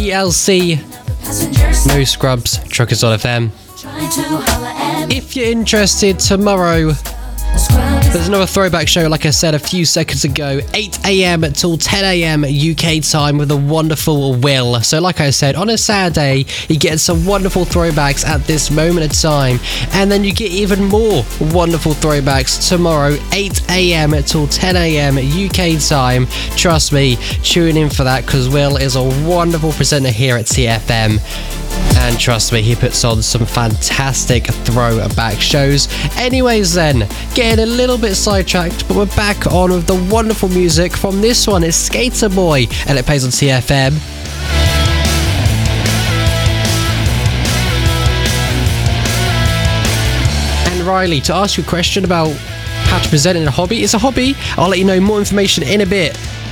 TLC, No Scrubs, Truckers on FM. If you're interested, tomorrow there's another throwback show, like I said a few seconds ago, 8 a.m. till 10 a.m. UK time with the wonderful Will. So like I said, on a Saturday, you get some wonderful throwbacks at this moment of time. And then you get even more wonderful throwbacks tomorrow, 8 a.m. till 10 a.m. UK time. Trust me, tune in for that, because Will is a wonderful presenter here at TFM. And trust me, he puts on some fantastic throwback shows. Anyways then, getting a little bit sidetracked, but we're back on with the wonderful music from this one. It's Skater Boy, and it plays on TFM. And Riley, to ask you a question about how to present in a hobby. It's a hobby. I'll let you know more information in a bit.